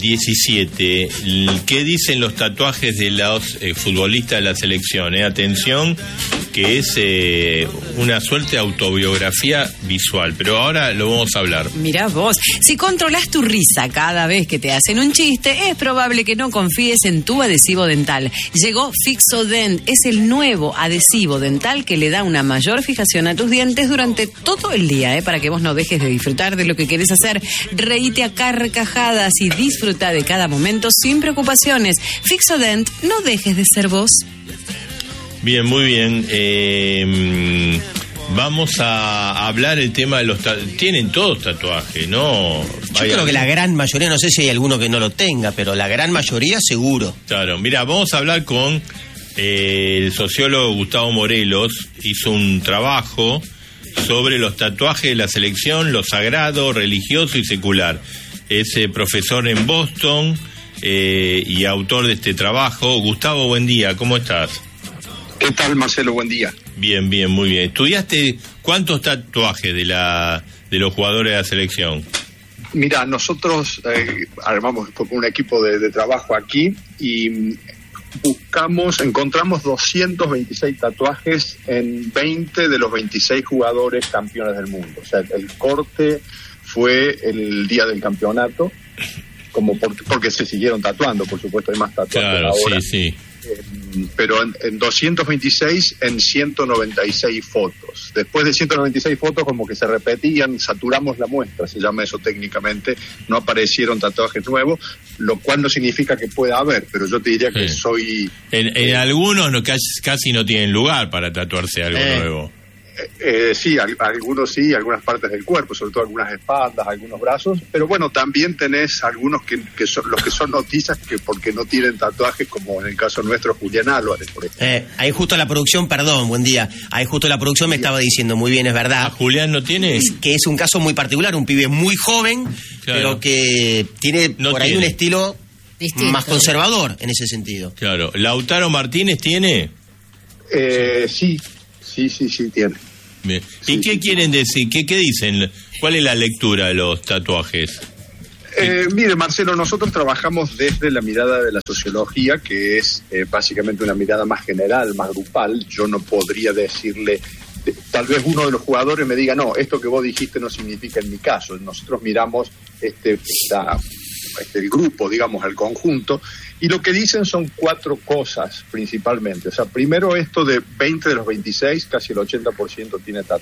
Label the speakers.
Speaker 1: 17. ¿Qué dicen los tatuajes de los futbolistas de la selección? Atención, que es una suerte de autobiografía visual, pero ahora lo vamos a hablar.
Speaker 2: Mirá vos, si controlás tu risa cada vez que te hacen un chiste, es probable que no confíes en tu adhesivo dental. Llegó Fixodent, es el nuevo adhesivo dental que le da una mayor fijación a tus dientes durante todo el día, para que vos no dejes de disfrutar de lo que querés hacer. Reíte a carcajadas y disfruta de cada momento sin preocupaciones. Fixodent, no dejes de ser vos.
Speaker 1: Bien, muy bien. Vamos a hablar el tema de los tienen todos tatuajes, ¿no?
Speaker 3: Yo creo que la gran mayoría, no sé si hay alguno que no lo tenga, pero la gran mayoría seguro.
Speaker 1: Claro, mira, vamos a hablar con el sociólogo Gustavo Morelos. Hizo un trabajo sobre los tatuajes de la selección, lo sagrado, religioso y secular. Es profesor en Boston y autor de este trabajo. Gustavo, buen día, ¿cómo estás?
Speaker 4: ¿Qué tal, Marcelo? Buen día.
Speaker 1: Bien, muy bien. ¿Estudiaste cuántos tatuajes de los jugadores de la selección?
Speaker 4: Mira, nosotros armamos un equipo de trabajo aquí y encontramos 226 tatuajes en 20 de los 26 jugadores campeones del mundo. O sea, el corte fue el día del campeonato, porque se siguieron tatuando, por supuesto, hay más tatuajes ahora. Sí. Pero en 226 en 196 fotos. Después de 196 fotos como que se repetían, saturamos la muestra, se llama eso técnicamente, no aparecieron tatuajes nuevos, lo cual no significa que pueda haber, pero yo te diría que soy...
Speaker 1: En algunos casi no tienen lugar para tatuarse algo nuevo.
Speaker 4: Sí, algunos sí, algunas partes del cuerpo, sobre todo algunas espaldas, algunos brazos, pero bueno, también tenés algunos que son los que son noticias que porque no tienen tatuajes, como en el caso nuestro Julián Álvarez, por ejemplo.
Speaker 3: Ahí justo la producción, perdón, buen día, ahí justo la producción me estaba diciendo, muy bien, es verdad.
Speaker 1: Julián no tiene...
Speaker 3: Que es un caso muy particular, un pibe muy joven, claro, pero que tiene ahí un estilo distinto, más conservador en ese sentido.
Speaker 1: Claro, ¿Lautaro Martínez tiene?
Speaker 4: Sí, tiene.
Speaker 1: Bien. ¿Y qué quieren decir? ¿Qué dicen? ¿Cuál es la lectura de los tatuajes?
Speaker 4: Mire, Marcelo, nosotros trabajamos desde la mirada de la sociología, que es básicamente una mirada más general, más grupal. Yo no podría decirle, tal vez uno de los jugadores me diga, no, esto que vos dijiste no significa en mi caso. Nosotros miramos el grupo, digamos, el conjunto, y lo que dicen son 4 cosas principalmente. O sea, primero esto de 20 de los 26, casi el 80% tiene tatuaje.